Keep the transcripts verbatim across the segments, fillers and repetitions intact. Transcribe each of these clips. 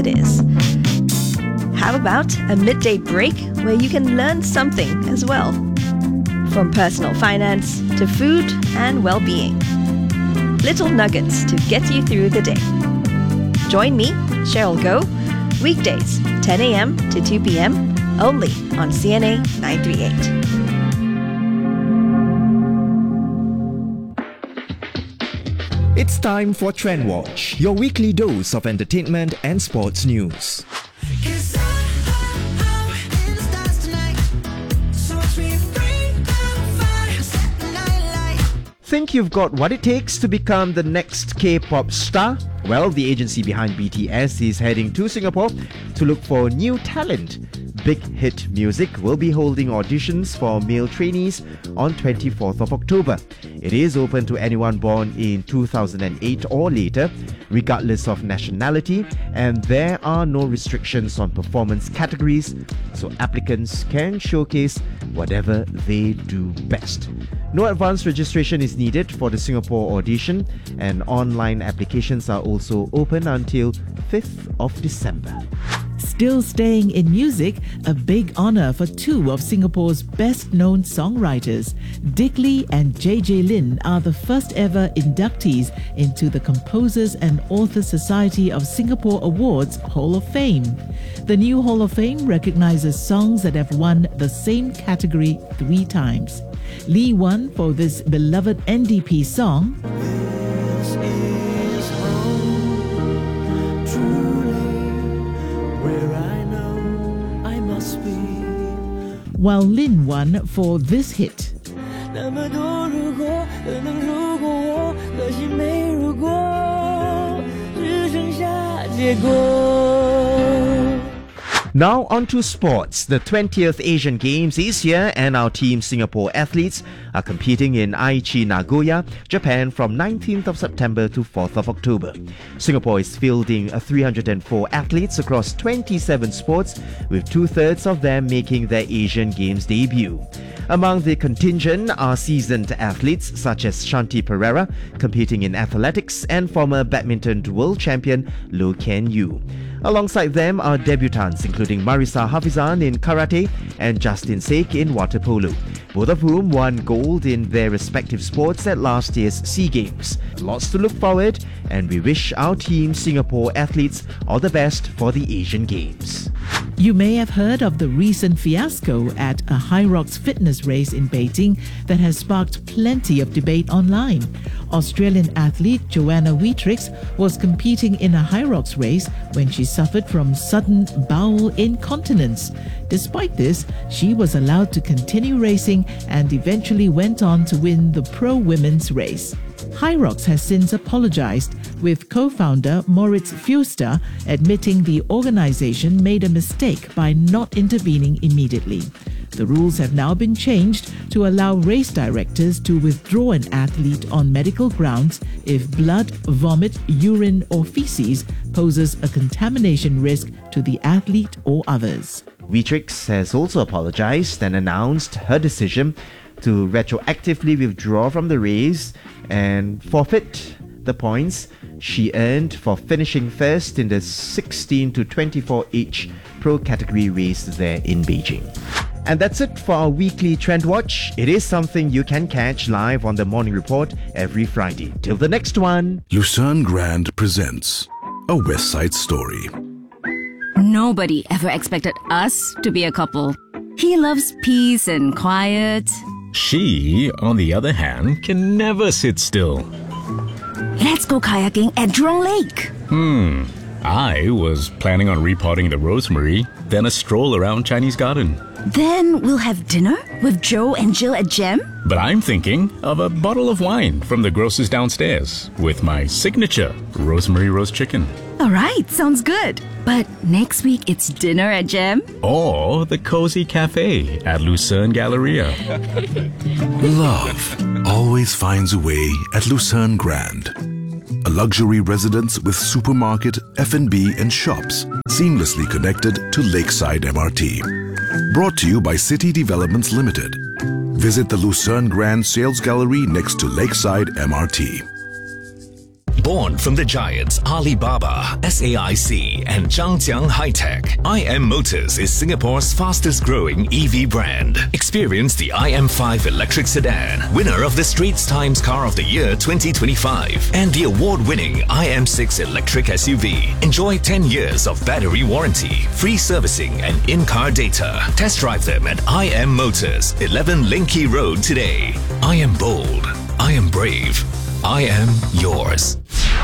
it is. How about a midday break where you can learn something as well? From personal finance to food and well-being. Little nuggets to get you through the day. Join me, Cheryl Goh, weekdays, ten a.m. to two p.m, only on C N A nine thirty-eight. It's time for Trend Watch, your weekly dose of entertainment and sports news. Think you've got what it takes to become the next K-pop star? Well, the agency behind B T S is heading to Singapore to look for new talent. Big Hit Music will be holding auditions for male trainees on twenty-fourth of October. It is open to anyone born in two thousand eight or later, regardless of nationality, and there are no restrictions on performance categories, so applicants can showcase whatever they do best. No advance registration is needed for the Singapore audition, and online applications are also open until fifth of December. Still staying in music, a big honour for two of Singapore's best-known songwriters. Dick Lee and J J Lin are the first ever inductees into the Composers and Authors Society of Singapore Awards Hall of Fame. The new Hall of Fame recognises songs that have won the same category three times. Lee won for this beloved N D P song, while Lin won for this hit. Now on to sports. The twentieth Asian Games is here and our Team Singapore athletes are competing in Aichi, Nagoya, Japan from nineteenth of September to fourth of October. Singapore is fielding three hundred four athletes across twenty-seven sports, with two-thirds of them making their Asian Games debut. Among the contingent are seasoned athletes such as Shanti Pereira, competing in athletics, and former badminton world champion Loh Ken Yew. Alongside them are debutants including Marisa Hafizan in karate and Justin Sake in water polo, both of whom won gold in their respective sports at last year's SEA Games. Lots to look forward, and we wish our Team Singapore athletes all the best for the Asian Games. You may have heard of the recent fiasco at a Hyrox fitness race in Beijing that has sparked plenty of debate online. Australian athlete Joanna Wietrix was competing in a Hyrox race when she suffered from sudden bowel incontinence. Despite this, she was allowed to continue racing and eventually went on to win the pro women's race. Hyrox has since apologized, with co-founder Moritz Fuster admitting the organization made a mistake by not intervening immediately. The rules have now been changed to allow race directors to withdraw an athlete on medical grounds if blood, vomit, urine or feces poses a contamination risk to the athlete or others. Wietrix has also apologized and announced her decision to retroactively withdraw from the race and forfeit the points she earned for finishing first in the sixteen to twenty-four age pro category race there in Beijing. And that's it for our weekly Trend Watch. It is something you can catch live on the Morning Report every Friday. Till the next one. Lucerne Grand presents A West Side Story. Nobody ever expected us to be a couple. He loves peace and quiet. She, on the other hand, can never sit still. Let's go kayaking at Jurong Lake. Hmm. I was planning on repotting the rosemary, then a stroll around Chinese Garden. Then we'll have dinner with Joe and Jill at Gem. But I'm thinking of a bottle of wine from the grocer's downstairs with my signature rosemary roast chicken. All right, sounds good. But next week it's dinner at Gem. Or the cozy cafe at Lucerne Galleria. Love always finds a way at Lucerne Grand. A luxury residence with supermarket, F and B and shops seamlessly connected to Lakeside M R T. Brought to you by City Developments Limited. Visit the Lucerne Grand Sales Gallery next to Lakeside M R T. Born from the giants Alibaba, S A I C and Zhangjiang High-Tech, I M Motors is Singapore's fastest growing E V brand. Experience the I M five electric sedan, winner of the Straits Times Car of the Year twenty twenty-five, and the award-winning I M six electric S U V. Enjoy ten years of battery warranty, free servicing and in-car data. Test drive them at I M Motors, eleven Linky Road today. I am bold. I am brave. I am yours.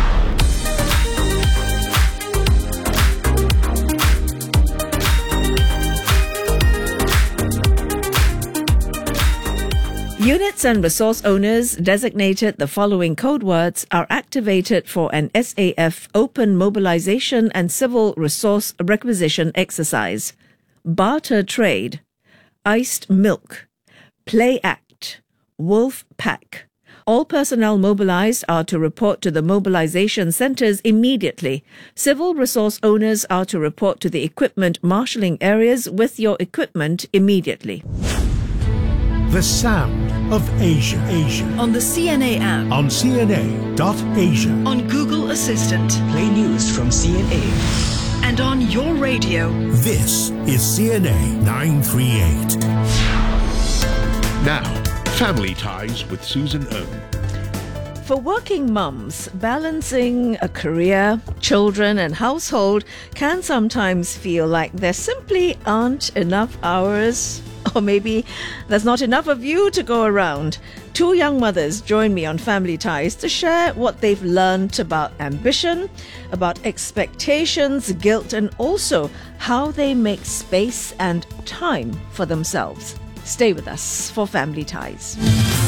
Units and resource owners designated the following code words are activated for an S A F open mobilization and civil resource requisition exercise. Barter trade, iced milk, play act, wolf pack. All personnel mobilized are to report to the mobilization centers immediately. Civil resource owners are to report to the equipment marshalling areas with your equipment immediately. The sound of Asia. Asia. On the C N A app. On C N A dot asia. On Google Assistant. Play news from C N A. And on your radio. This is C N A nine thirty-eight. Now, Family Ties with Susan Owen. For working mums, balancing a career, children and household can sometimes feel like there simply aren't enough hours, or maybe there's not enough of you to go around. Two young mothers join me on Family Ties to share what they've learned about ambition, about expectations, guilt, and also how they make space and time for themselves. Stay with us for Family Ties.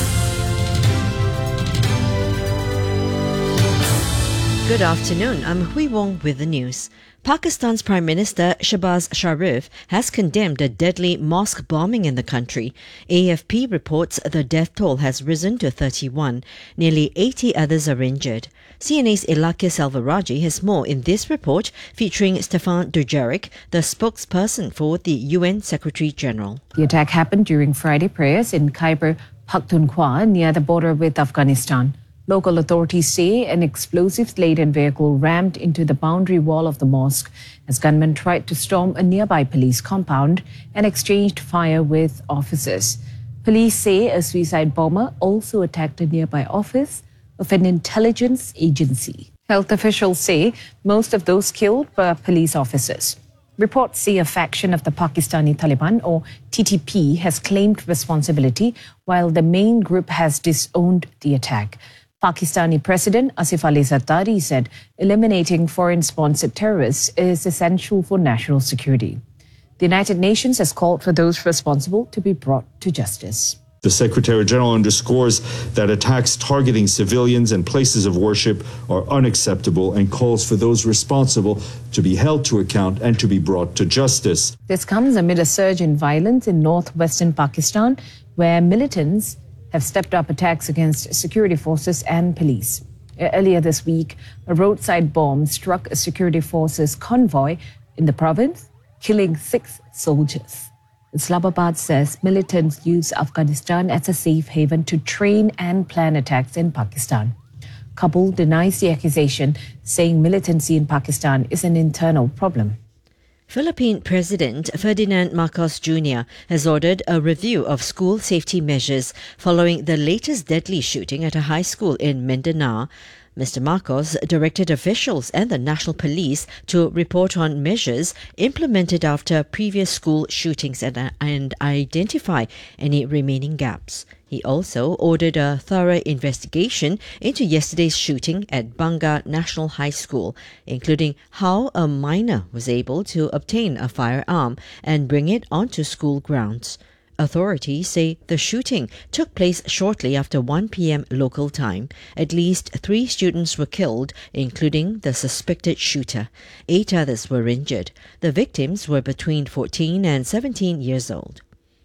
Good afternoon, I'm Hui Wong with the news. Pakistan's Prime Minister Shehbaz Sharif has condemned a deadly mosque bombing in the country. A F P reports the death toll has risen to thirty-one. Nearly eighty others are injured. C N A's Ilakis Selvaraj has more in this report featuring Stéphane Dujarric, the spokesperson for the U N Secretary-General. The attack happened during Friday prayers in Khyber Pakhtunkhwa near the border with Afghanistan. Local authorities say an explosives-laden vehicle rammed into the boundary wall of the mosque as gunmen tried to storm a nearby police compound and exchanged fire with officers. Police say a suicide bomber also attacked a nearby office of an intelligence agency. Health officials say most of those killed were police officers. Reports say a faction of the Pakistani Taliban, or T T P, has claimed responsibility, while the main group has disowned the attack. Pakistani President Asif Ali Zardari said eliminating foreign-sponsored terrorists is essential for national security. The United Nations has called for those responsible to be brought to justice. The Secretary-General underscores that attacks targeting civilians and places of worship are unacceptable and calls for those responsible to be held to account and to be brought to justice. This comes amid a surge in violence in northwestern Pakistan, where militants have stepped up attacks against security forces and police. Earlier this week, a roadside bomb struck a security forces convoy in the province, killing six soldiers. Islamabad says militants use Afghanistan as a safe haven to train and plan attacks in Pakistan. Kabul denies the accusation, saying militancy in Pakistan is an internal problem. Philippine President Ferdinand Marcos Junior has ordered a review of school safety measures following the latest deadly shooting at a high school in Mindanao. Mister Marcos directed officials and the National Police to report on measures implemented after previous school shootings and, and identify any remaining gaps. He also ordered a thorough investigation into yesterday's shooting at Bangka National High School, including how a minor was able to obtain a firearm and bring it onto school grounds. Authorities say the shooting took place shortly after one p.m. local time. At least three students were killed, including the suspected shooter. Eight others were injured. The victims were between fourteen and seventeen years old.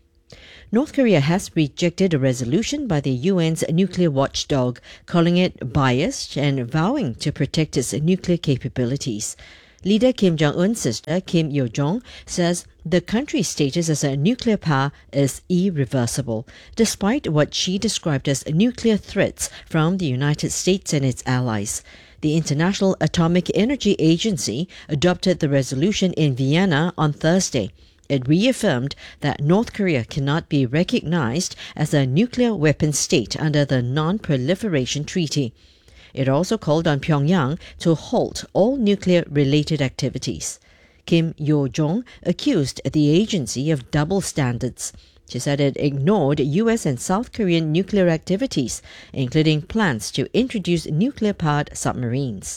North Korea has rejected a resolution by the U N's nuclear watchdog, calling it biased and vowing to protect its nuclear capabilities. Leader Kim Jong-un's sister, Kim Yo-jong, says the country's status as a nuclear power is irreversible, despite what she described as nuclear threats from the United States and its allies. The International Atomic Energy Agency adopted the resolution in Vienna on Thursday. It reaffirmed that North Korea cannot be recognized as a nuclear weapon state under the Non-Proliferation Treaty. It also called on Pyongyang to halt all nuclear-related activities. Kim Yo-jong accused the agency of double standards. She said it ignored U S and South Korean nuclear activities, including plans to introduce nuclear-powered submarines.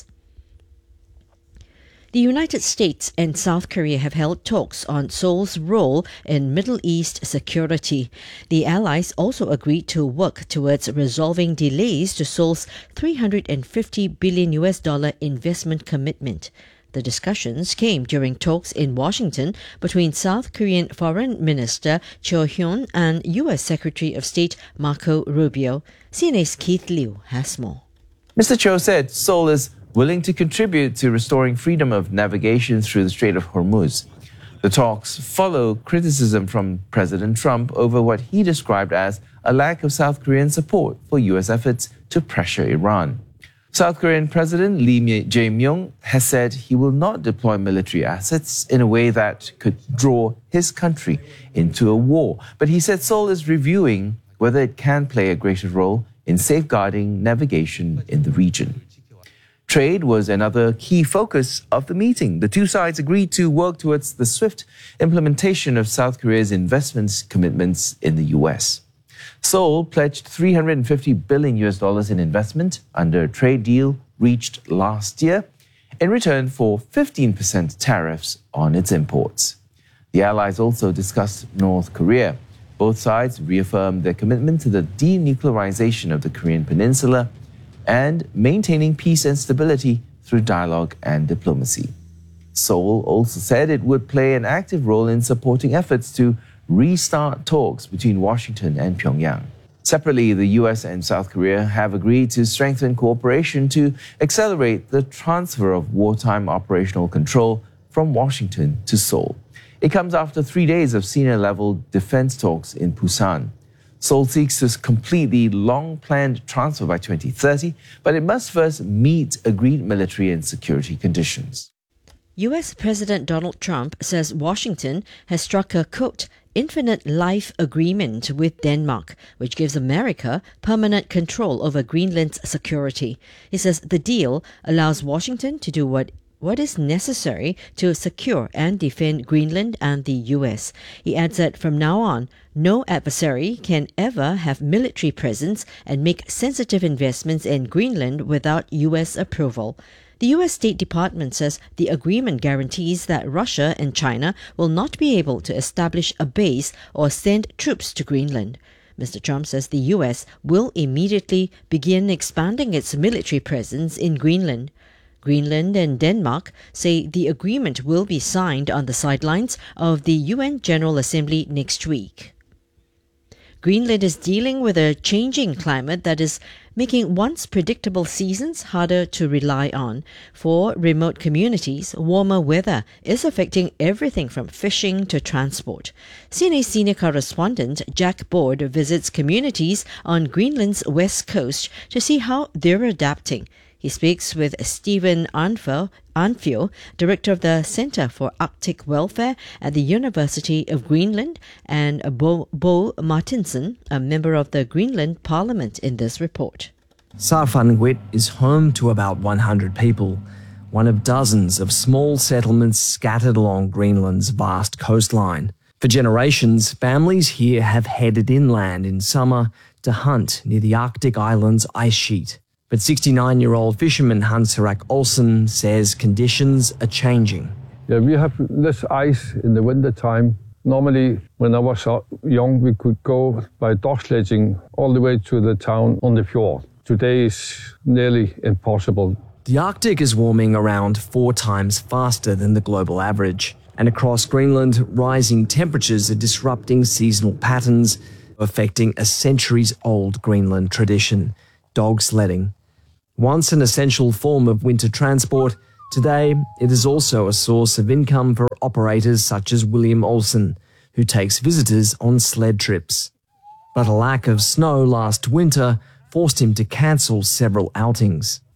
The United States and South Korea have held talks on Seoul's role in Middle East security. The allies also agreed to work towards resolving delays to Seoul's three hundred fifty billion U S dollar investment commitment. The discussions came during talks in Washington between South Korean Foreign Minister Cho Hyun and U S Secretary of State Marco Rubio. C N A's Keith Liu has more. Mister Cho said Seoul is willing to contribute to restoring freedom of navigation through the Strait of Hormuz. The talks follow criticism from President Trump over what he described as a lack of South Korean support for U S efforts to pressure Iran. South Korean President Lee Jae-myung has said he will not deploy military assets in a way that could draw his country into a war. But he said Seoul is reviewing whether it can play a greater role in safeguarding navigation in the region. Trade was another key focus of the meeting. The two sides agreed to work towards the swift implementation of South Korea's investment commitments in the U S. Seoul pledged three hundred fifty billion U S dollars in investment under a trade deal reached last year in return for fifteen percent tariffs on its imports. The allies also discussed North Korea. Both sides reaffirmed their commitment to the denuclearization of the Korean peninsula and maintaining peace and stability through dialogue and diplomacy. Seoul also said it would play an active role in supporting efforts to restart talks between Washington and Pyongyang. Separately, the U S and South Korea have agreed to strengthen cooperation to accelerate the transfer of wartime operational control from Washington to Seoul. It comes after three days of senior-level defense talks in Busan. Seoul seeks to complete the long-planned transfer by twenty thirty, but it must first meet agreed military and security conditions. U S President Donald Trump says Washington has struck a, quote, infinite life agreement with Denmark, which gives America permanent control over Greenland's security. He says the deal allows Washington to do what what is necessary to secure and defend Greenland and the U S. He adds that from now on, no adversary can ever have military presence and make sensitive investments in Greenland without U S approval. The U S State Department says the agreement guarantees that Russia and China will not be able to establish a base or send troops to Greenland. Mister Trump says the U S will immediately begin expanding its military presence in Greenland. Greenland and Denmark say the agreement will be signed on the sidelines of the U N General Assembly next week. Greenland is dealing with a changing climate that is making once predictable seasons harder to rely on. For remote communities, warmer weather is affecting everything from fishing to transport. C N A senior correspondent Jack Board visits communities on Greenland's west coast to see how they're adapting. He speaks with Stephen Arnfjell, Director of the Center for Arctic Welfare at the University of Greenland, and Bo, Bo Martinson, a member of the Greenland Parliament, in this report. Sarfannguit is home to about one hundred people, one of dozens of small settlements scattered along Greenland's vast coastline. For generations, families here have headed inland in summer to hunt near the Arctic island's ice sheet. But sixty-nine-year-old fisherman Hans-Henrik Olsen says conditions are changing. Yeah, we have less ice in the winter time. Normally, when I was young, we could go by dog sledging all the way to the town on the fjord. Today is nearly impossible. The Arctic is warming around four times faster than the global average. And across Greenland, rising temperatures are disrupting seasonal patterns, affecting a centuries-old Greenland tradition, dog sledding. Once an essential form of winter transport, today it is also a source of income for operators such as William Olsen, who takes visitors on sled trips. But a lack of snow last winter forced him to cancel several outings.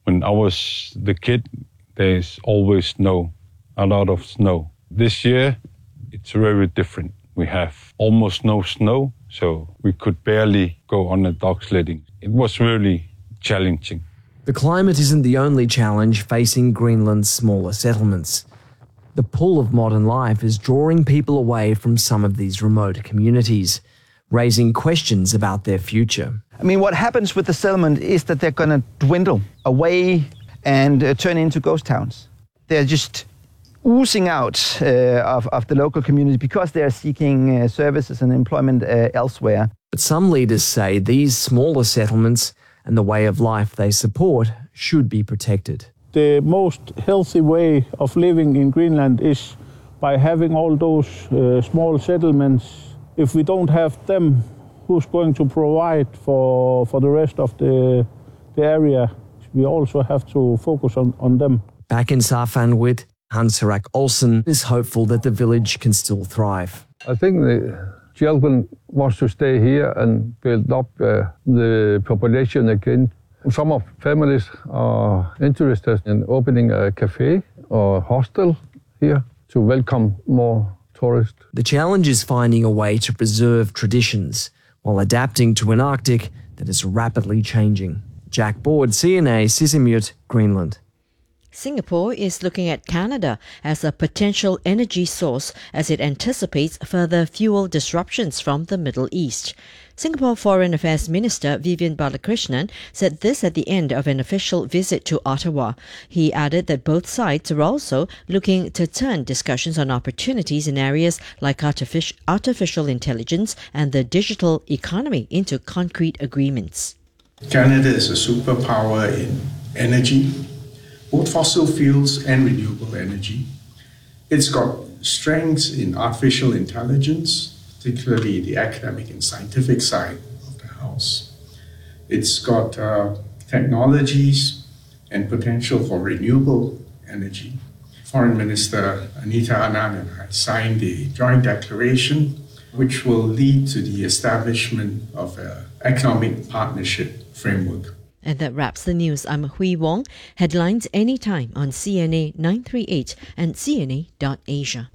When I was the kid, there's always snow, a lot of snow. This year, it's very different. We have almost no snow, so we could barely go on a dog sledding. It was really challenging. The climate isn't the only challenge facing Greenland's smaller settlements. The pull of modern life is drawing people away from some of these remote communities, raising questions about their future. I mean, what happens with the settlement is that they're going to dwindle away and uh, turn into ghost towns. They're just oozing out uh, of, of the local community because they're seeking uh, services and employment uh, elsewhere. But some leaders say these smaller settlements and the way of life they support should be protected. The most healthy way of living in Greenland is by having all those uh, small settlements. If we don't have them, who's going to provide for, for the rest of the, the area? We also have to focus on, on them. Back in Safanwit, Hans-Henrik Olsen is hopeful that the village can still thrive. I think the children want to stay here and build up uh, the population again. Some of families are interested in opening a cafe or hostel here to welcome more tourists. The challenge is finding a way to preserve traditions while adapting to an Arctic that is rapidly changing. Jack Board, C N A, Sisimiut, Greenland. Singapore is looking at Canada as a potential energy source as it anticipates further fuel disruptions from the Middle East. Singapore Foreign Affairs Minister Vivian Balakrishnan said this at the end of an official visit to Ottawa. He added that both sides are also looking to turn discussions on opportunities in areas like artific- artificial intelligence and the digital economy into concrete agreements. Canada is a superpower in energy, both fossil fuels and renewable energy. It's got strengths in artificial intelligence, particularly the academic and scientific side of the house. It's got uh, technologies and potential for renewable energy. Foreign Minister Anita Anand and I signed a joint declaration which will lead to the establishment of an economic partnership framework. And that wraps the news. I'm Hui Wong. Headlines anytime on C N A nine three eight and C N A dot Asia.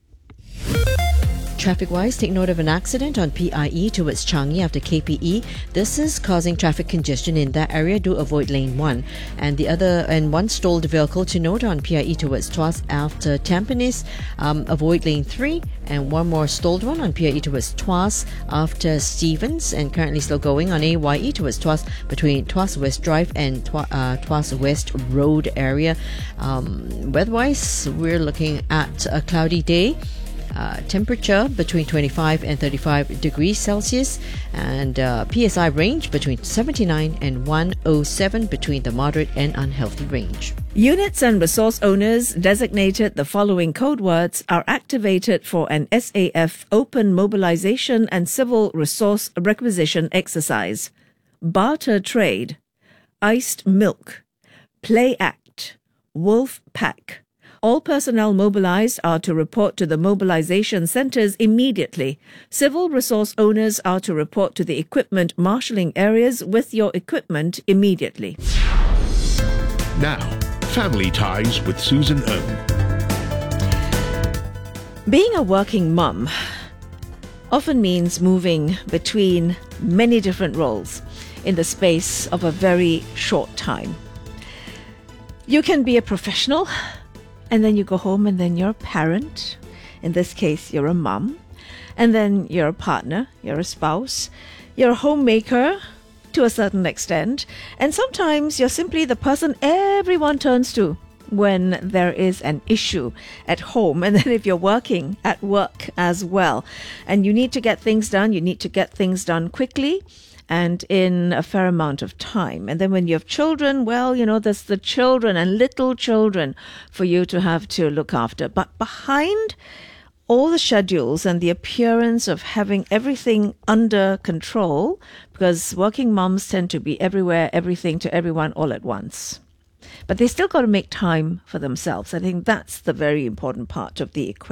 Traffic-wise, take note of an accident on P I E towards Changi after K P E. This is causing traffic congestion in that area. Do avoid lane one. And the other, and one stalled vehicle to note on P I E towards Tuas after Tampines. Um, avoid lane three. And one more stalled one on P I E towards Tuas after Stevens. And currently still going on A Y E towards Tuas between Tuas West Drive and Tuas, uh, Tuas West Road area. Um, weather-wise, we're looking at a cloudy day. Uh, temperature between twenty-five and thirty-five degrees Celsius, and uh, P S I range between seventy-nine and one oh seven, between the moderate and unhealthy range. Units and resource owners designated the following code words are activated for an S A F open mobilization and civil resource requisition exercise: barter trade, iced milk, play act, wolf pack. All personnel mobilized are to report to the mobilization centers immediately. Civil resource owners are to report to the equipment marshalling areas with your equipment immediately. Now, Family Ties with Susan Ohm. Being a working mum often means moving between many different roles in the space of a very short time. You can be a professional, and then you go home and then you're a parent. In this case, you're a mum. And then you're a partner, you're a spouse, you're a homemaker to a certain extent. And sometimes you're simply the person everyone turns to when there is an issue at home. And then if you're working at work as well, and you need to get things done, you need to get things done quickly and in a fair amount of time. And then when you have children, well, you know, there's the children and little children for you to have to look after. But behind all the schedules and the appearance of having everything under control, because working mums tend to be everywhere, everything to everyone all at once. But they still got to make time for themselves. I think that's the very important part of the equation.